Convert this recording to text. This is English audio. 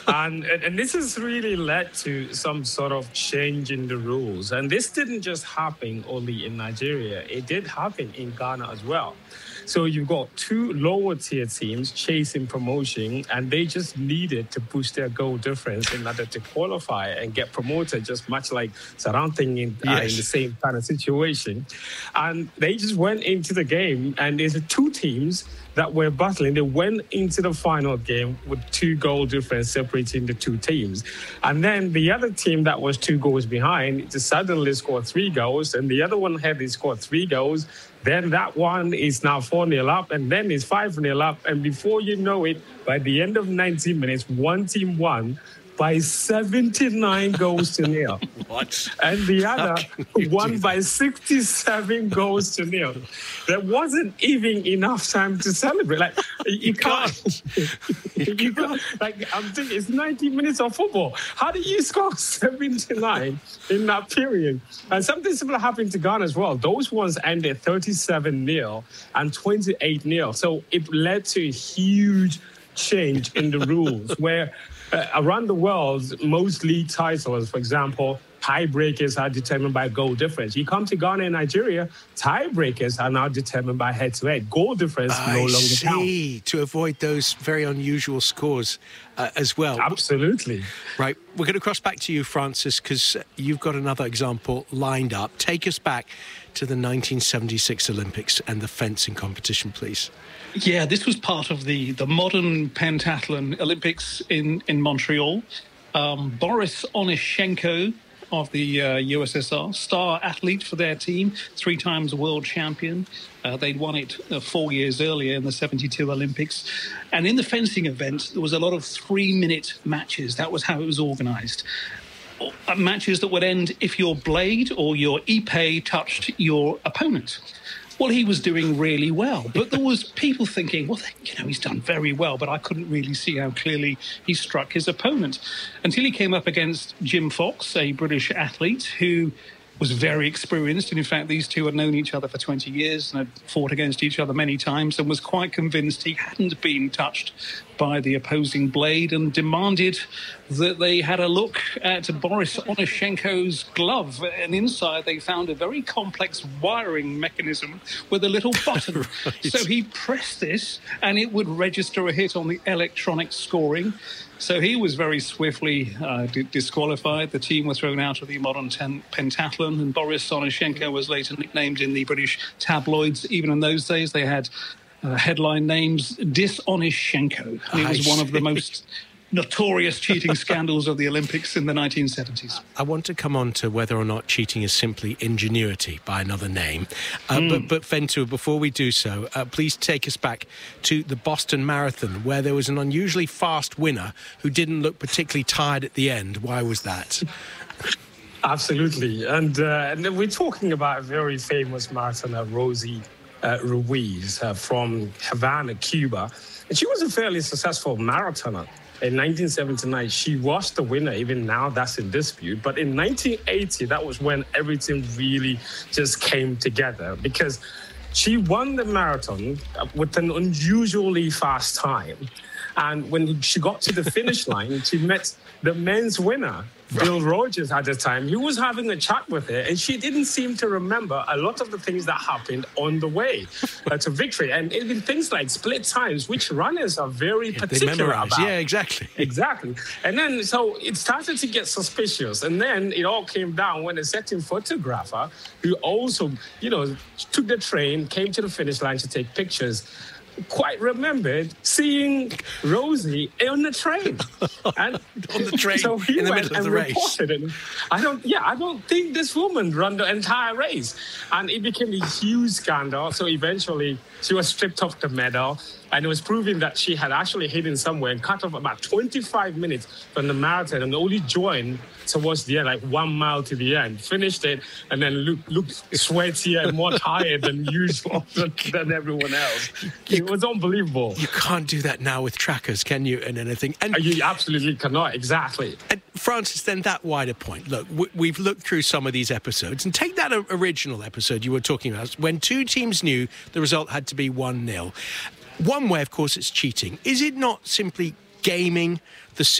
And this has really led to some sort of change in the rules. And this didn't just happen only in Nigeria. It did happen in Ghana as well. So you've got two lower tier teams chasing promotion, and they just needed to boost their goal difference in order to qualify and get promoted, just much like Saranting in the same kind of situation. And they just went into the game, and there's two teams that were battling. They went into the final game with 2 goal difference separating the two teams. And then the other team that was 2 goals behind just suddenly scored 3 goals, and the other one had scored 3 goals. Then that one is now 4-0 up, and then it's 5-0 up. And before you know it, by the end of 90 minutes, one team won by 79 goals to nil. What? And the other won by 67 goals to nil. There wasn't even enough time to celebrate. Like, you can't. You can't. Like, I'm thinking, it's 90 minutes of football. How do you score 79 in that period? And something similar happened to Ghana as well. Those ones ended 37-0 and 28-0. So it led to a huge change in the rules where around the world, most league titles, for example, tiebreakers are determined by goal difference. You come to Ghana and Nigeria, tiebreakers are now determined by head-to-head. Goal difference no longer counts. To avoid those very unusual scores as well. Absolutely. Right, we're going to cross back to you, Francis, because you've got another example lined up. Take us back to the 1976 Olympics and the fencing competition, please. Yeah, this was part of the modern pentathlon Olympics in Montreal. Boris Onyshenko of the USSR, star athlete for their team, 3 times world champion. They'd won it 4 years earlier in the 72 Olympics. And in the fencing event, there was a lot of 3-minute matches. That was how it was organised. Matches that would end if your blade or your épée touched your opponent. Well, he was doing really well, but there was people thinking, well, he's done very well, but I couldn't really see how clearly he struck his opponent until he came up against Jim Fox, a British athlete who was very experienced. And in fact, these two had known each other for 20 years and had fought against each other many times and was quite convinced he hadn't been touched by the opposing blade and demanded that they had a look at Boris Onyshenko's glove. And inside they found a very complex wiring mechanism with a little button. Right. So he pressed this and it would register a hit on the electronic scoring. So he was very swiftly disqualified. The team were thrown out of the modern pentathlon, and Boris Onyshenko was later nicknamed in the British tabloids. Even in those days, they had headline names, Disonyshenko. He was one of the most notorious cheating scandals of the Olympics in the 1970s. I want to come on to whether or not cheating is simply ingenuity by another name. But Ventura, before we do so, please take us back to the Boston Marathon, where there was an unusually fast winner who didn't look particularly tired at the end. Why was that? Absolutely. And we're talking about a very famous marathoner, Rosie Ruiz, from Havana, Cuba. And she was a fairly successful marathoner. In 1979, she was the winner. Even now, that's in dispute. But in 1980, that was when everything really just came together, because she won the marathon with an unusually fast time. And when she got to the finish line, she met the men's winner, Bill Rogers, at the time. He was having a chat with her, and she didn't seem to remember a lot of the things that happened on the way to victory. And even things like split times, which runners are very particular about. Yeah, exactly. Exactly. And then, so it started to get suspicious. And then it all came down when a certain photographer, who also, took the train, came to the finish line to take pictures, quite remembered seeing Rosie on the train. And on the train, so he in the went middle of and the race. reported it. I don't think this woman ran the entire race. And it became a huge scandal. So eventually she was stripped of the medal. And it was proving that she had actually hidden somewhere and cut off about 25 minutes from the marathon and only joined towards the end, like 1 mile to the end. Finished it and then looked sweatier and more tired than usual than everyone else. It was unbelievable. You can't do that now with trackers, can you, and anything? And you absolutely cannot, exactly. And Francis, then that wider point. Look, we've looked through some of these episodes, and take that original episode you were talking about, when 2 teams knew the result had to be 1-0. One way, of course, it's cheating. Is it not simply gaming the